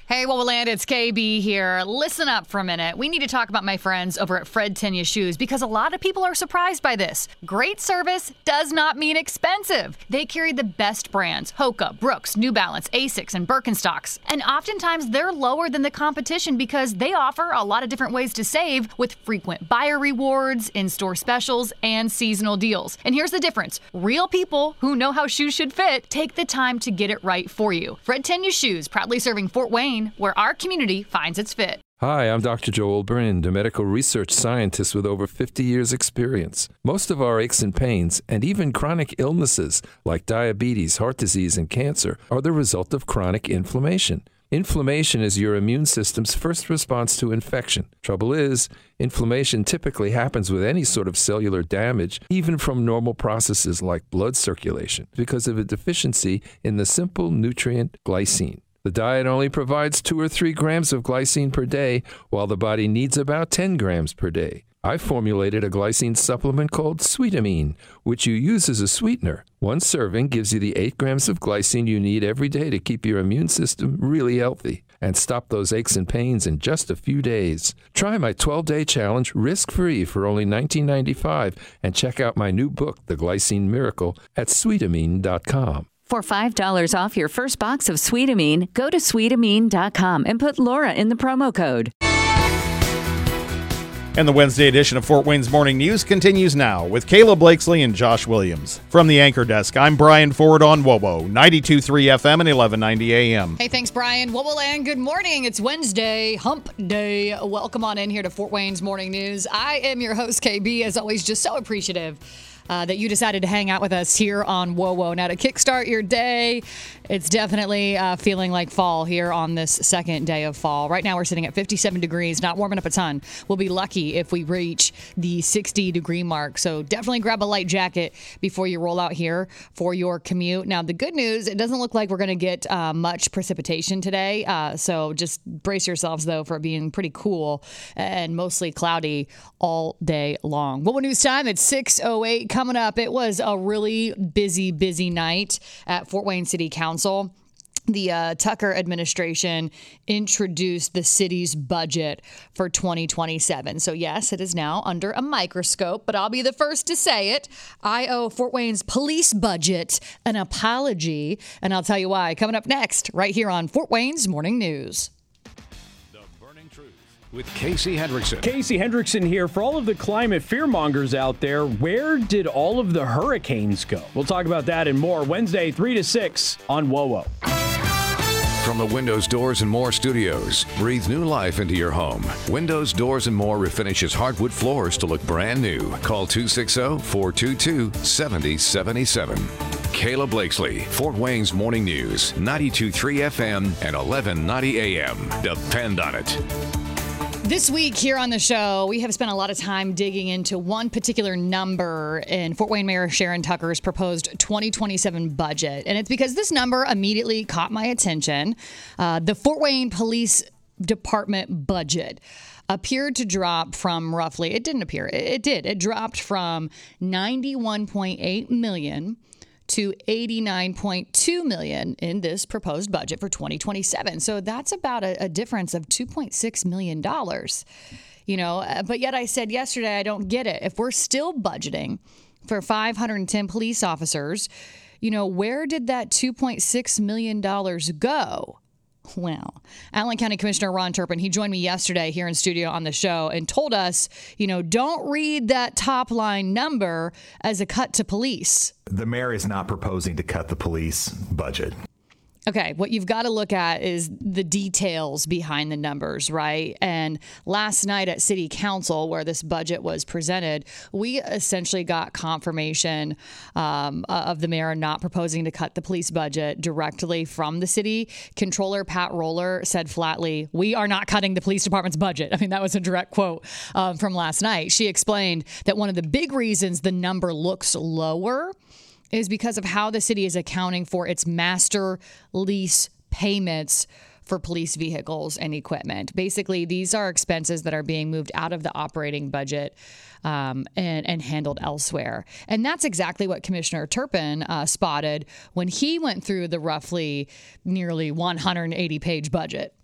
Hey, Wowoland, it's KB here. Listen up for a minute. We need to talk about my friends over at Fred Tenya Shoes because a lot of people are surprised by this. Great service does not mean expensive. They carry the best brands: Hoka, Brooks, New Balance, Asics, and Birkenstocks. And oftentimes they're lower than the competition because they offer a lot of different ways to save with frequent buyer rewards, in-store specials, and seasonal deals. And here's the difference. Real people who know how shoes should fit take the time to get it right for you. Fred Tenya Shoes, proudly serving Fort Wayne, where our community finds its fit. Hi, I'm Dr. Joel Brind, a medical research scientist with over 50 years' experience. Most of our aches and pains, and even chronic illnesses like diabetes, heart disease, and cancer, are the result of chronic inflammation. Inflammation is your immune system's first response to infection. Trouble is, inflammation typically happens with any sort of cellular damage, even from normal processes like blood circulation, because of a deficiency in the simple nutrient glycine. The diet only provides 2 or 3 grams of glycine per day, while the body needs about 10 grams per day. I formulated a glycine supplement called Sweetamine, which you use as a sweetener. One serving gives you the 8 grams of glycine you need every day to keep your immune system really healthy and stop those aches and pains in just a few days. Try my 12-day challenge risk-free for only $19.95 and check out my new book, The Glycine Miracle, at Sweetamine.com. For $5 off your first box of Sweetamine, go to Sweetamine.com and put Laura in the promo code. And the Wednesday edition of Fort Wayne's Morning News continues now with Kayla Blakesley and Josh Williams. From the Anchor Desk, I'm Brian Ford on WOWO, 92.3 FM and 1190 AM. Hey, thanks, Brian. Wowoland, good morning. It's Wednesday, hump day. Welcome on in here to Fort Wayne's Morning News. I am your host, KB, as always, just so appreciative that you decided to hang out with us here on WOWO. Now, to kickstart your day, it's definitely feeling like fall here on this second day of fall. Right now, we're sitting at 57 degrees, not warming up a ton. We'll be lucky if we reach the 60-degree mark. So definitely grab a light jacket before you roll out here for your commute. Now, the good news, it doesn't look like we're going to get much precipitation today. So just brace yourselves, though, for it being pretty cool and mostly cloudy all day long. WOWO News Time at 6:08. Coming up, it was a really busy night at Fort Wayne City Council. The Tucker administration introduced the city's budget for 2027. So yes, it is now under a microscope, but I'll be the first to say it. I owe Fort Wayne's police budget an apology, and I'll tell you why. Coming up next, right here on Fort Wayne's Morning News. With Casey Hendrickson. Casey Hendrickson here. For all of the climate fearmongers out there, where did all of the hurricanes go? We'll talk about that and more Wednesday, 3 to 6 on WOWO. From the Windows, Doors, and More studios, breathe new life into your home. Windows, Doors, and More refinishes hardwood floors to look brand new. Call 260-422-7077. Kayla Blakesley, Fort Wayne's Morning News, 92.3 FM and 1190 AM. Depend on it. This week here on the show, we have spent a lot of time digging into one particular number in Fort Wayne Mayor Sharon Tucker's proposed 2027 budget. And it's because this number immediately caught my attention. The Fort Wayne Police Department budget appeared to drop from roughly, it didn't appear, it did. It dropped from $91.8 million to $89.2 million in this proposed budget for 2027. So that's about a difference of $2.6 million. You know, but yet I said yesterday, I don't get it. If we're still budgeting for 510 police officers, you know, where did that $2.6 million go? Well, Allen County Commissioner Ron Turpin, he joined me yesterday here in studio on the show and told us, you know, don't read that top line number as a cut to police. The mayor is not proposing to cut the police budget. Okay, what you've got to look at is the details behind the numbers, right? And last night at City Council, where this budget was presented, we essentially got confirmation of the mayor not proposing to cut the police budget directly from the city. Controller Pat Roller said flatly, "We are not cutting the police department's budget." I mean, that was a direct quote from last night. She explained that one of the big reasons the number looks lower is because of how the city is accounting for its master lease payments for police vehicles and equipment. Basically, these are expenses that are being moved out of the operating budget and handled elsewhere. And that's exactly what Commissioner Turpin spotted when he went through the roughly nearly 180-page budget.